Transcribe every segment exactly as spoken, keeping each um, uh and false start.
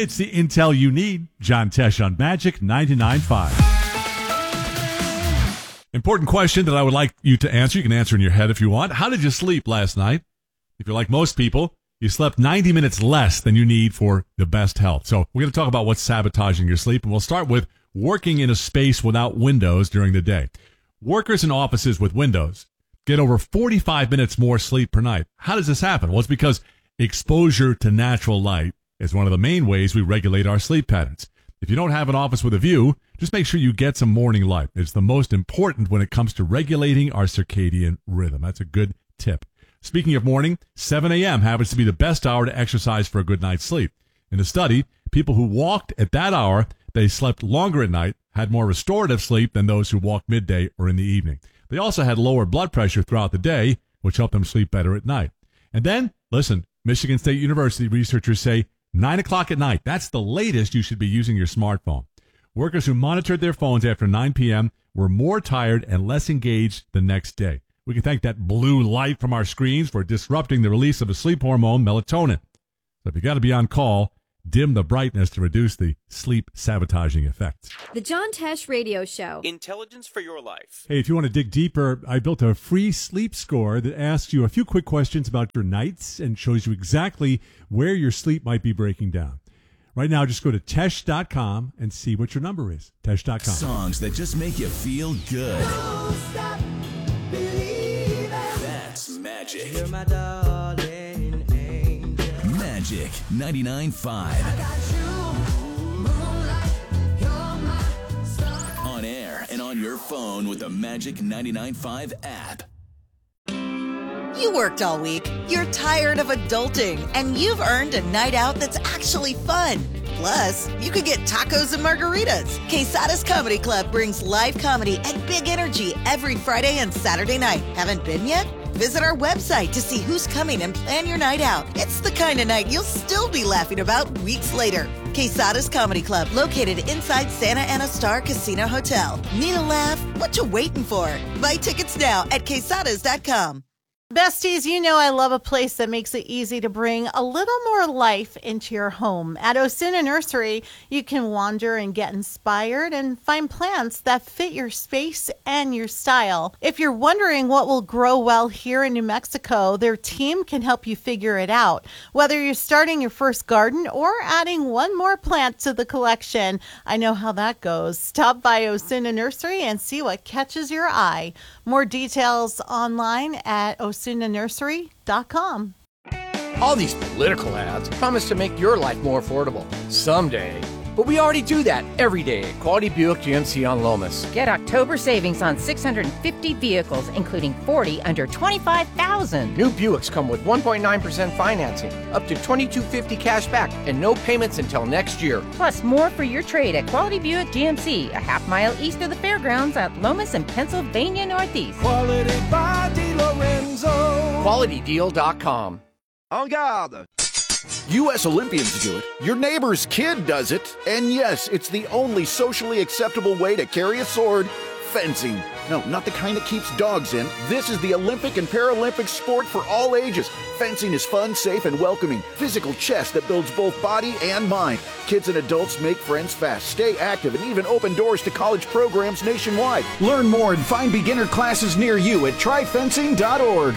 It's the intel you need. John Tesh on Magic ninety-nine point five. Important question that I would like you to answer. You can answer in your head if you want. How did you sleep last night? If you're like most people, you slept ninety minutes less than you need for the best health. So we're going to talk about what's sabotaging your sleep, and we'll start with working in a space without windows during the day. Workers in offices with windows get over forty-five minutes more sleep per night. How does this happen? Well, it's because exposure to natural light is one of the main ways we regulate our sleep patterns. If you don't have an office with a view, just make sure you get some morning light. It's the most important when it comes to regulating our circadian rhythm. That's a good tip. Speaking of morning, seven a.m. happens to be the best hour to exercise for a good night's sleep. In a study, people who walked at that hour, they slept longer at night, had more restorative sleep than those who walked midday or in the evening. They also had lower blood pressure throughout the day, which helped them sleep better at night. And then, listen, Michigan State University researchers say nine o'clock at night, that's the latest you should be using your smartphone. Workers who monitored their phones after nine p.m. were more tired and less engaged the next day. We can thank that blue light from our screens for disrupting the release of the sleep hormone melatonin. So if you got to be on call, dim the brightness to reduce the sleep-sabotaging effects. The John Tesh Radio Show. Intelligence for your life. Hey, if you want to dig deeper, I built a free sleep score that asks you a few quick questions about your nights and shows you exactly where your sleep might be breaking down. Right now, just go to Tesh dot com and see what your number is. Tesh dot com. Songs that just make you feel good. Don't stop believing. That's Magic. You're my darling angel. Magic ninety-nine point five. I got you, moonlight, you're my star. On air and on your phone with the Magic ninety-nine point five app. You worked all week, you're tired of adulting, and you've earned a night out that's actually fun. Plus, you could get tacos and margaritas. Quesada's Comedy Club brings live comedy and big energy every Friday and Saturday night. Haven't been yet? Visit our website to see who's coming and plan your night out. It's the kind of night you'll still be laughing about weeks later. Quesada's Comedy Club, located inside Santa Ana Star Casino Hotel. Need a laugh? What you waiting for? Buy tickets now at quesadas dot com. Besties, you know I love a place that makes it easy to bring a little more life into your home. At Osuna Nursery, you can wander and get inspired and find plants that fit your space and your style. If you're wondering what will grow well here in New Mexico, their team can help you figure it out. Whether you're starting your first garden or adding one more plant to the collection, I know how that goes. Stop by Osuna Nursery and see what catches your eye. More details online at osuna nursery dot com. All these political ads promise to make your life more affordable. Someday. But we already do that every day at Quality Buick G M C on Lomas. Get October savings on six hundred fifty vehicles, including forty under twenty-five thousand dollars. New Buicks come with one point nine percent financing, up to twenty-two fifty cash back, and no payments until next year. Plus more for your trade at Quality Buick G M C, a half mile east of the fairgrounds at Lomas and Pennsylvania Northeast. Quality by DiLorenzo. Quality Deal dot com. En garde! U S Olympians do it, your neighbor's kid does it, and yes, it's the only socially acceptable way to carry a sword, fencing. No, not the kind that keeps dogs in. This is the Olympic and Paralympic sport for all ages. Fencing is fun, safe, and welcoming. Physical chess that builds both body and mind. Kids and adults make friends fast, stay active, and even open doors to college programs nationwide. Learn more and find beginner classes near you at try fencing dot org.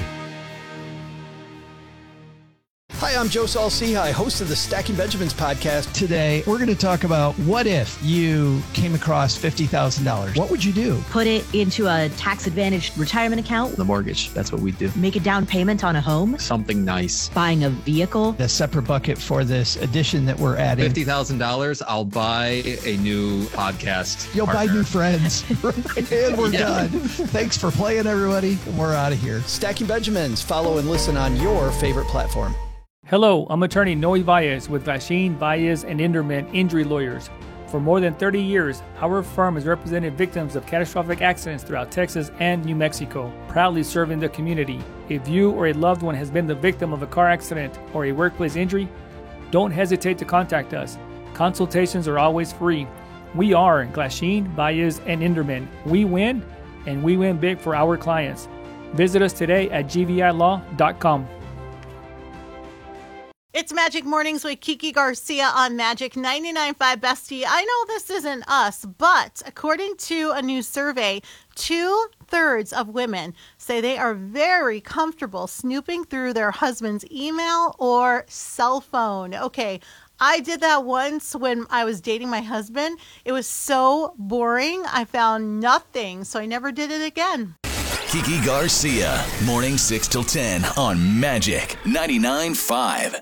Hi, I'm Joe Saul-Sehy, host of the Stacking Benjamins podcast. Today, we're going to talk about what if you came across fifty thousand dollars. What would you do? Put it into a tax-advantaged retirement account. The mortgage, that's what we do. Make a down payment on a home. Something nice. Buying a vehicle. A separate bucket for this addition that we're adding. fifty thousand dollars, I'll buy a new podcast You'll partner. buy new friends. And we're Yeah. done. Thanks for playing, everybody. And we're out of here. Stacking Benjamins. Follow and listen on your favorite platform. Hello, I'm attorney Noe Valles with Glasheen, Valles, and Inderman Injury Lawyers. For more than thirty years, our firm has represented victims of catastrophic accidents throughout Texas and New Mexico, proudly serving the community. If you or a loved one has been the victim of a car accident or a workplace injury, don't hesitate to contact us. Consultations are always free. We are Glasheen, Valles, and Inderman. We win, and we win big for our clients. Visit us today at G V I law dot com. It's Magic Mornings with Kiki Garcia on Magic ninety-nine point five Bestie. I know this isn't us, but according to a new survey, two-thirds of women say they are very comfortable snooping through their husband's email or cell phone. Okay, I did that once when I was dating my husband. It was so boring. I found nothing, so I never did it again. Kiki Garcia, morning six till ten on Magic ninety-nine point five.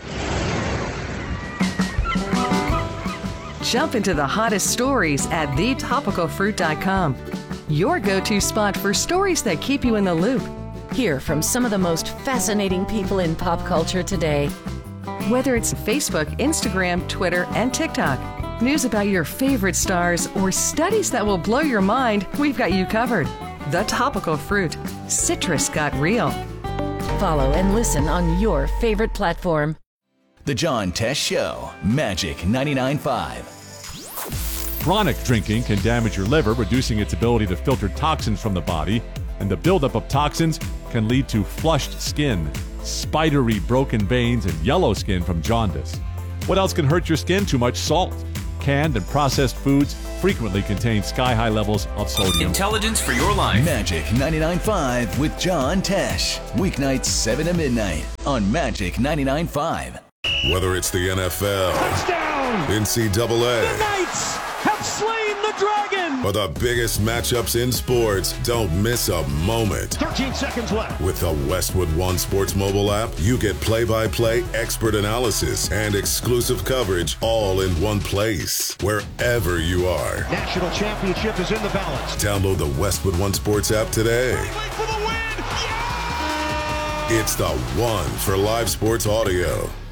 Jump into the hottest stories at the topical fruit dot com. Your go-to spot for stories that keep you in the loop. Hear from some of the most fascinating people in pop culture today. Whether it's Facebook, Instagram, Twitter, and TikTok, news about your favorite stars, or studies that will blow your mind, we've got you covered. The Topical Fruit. Citrus got real. Follow and listen on your favorite platform. The John Tesh Show, Magic ninety-nine point five. Chronic drinking can damage your liver, reducing its ability to filter toxins from the body, and the buildup of toxins can lead to flushed skin, spidery broken veins, and yellow skin from jaundice. What else can hurt your skin? Too much salt. Canned and processed foods frequently contain sky-high levels of sodium. Intelligence for your life. Magic ninety-nine point five with John Tesh. Weeknights seven to midnight on Magic ninety-nine point five. Whether it's the N F L, touchdown, N C double A, the Knights have slain the dragon, or the biggest matchups in sports, don't miss a moment. thirteen seconds left. With the Westwood One Sports mobile app, you get play-by-play expert analysis and exclusive coverage all in one place, wherever you are. National championship is in the balance. Download the Westwood One Sports app today. For the win. Yeah! It's the one for live sports audio.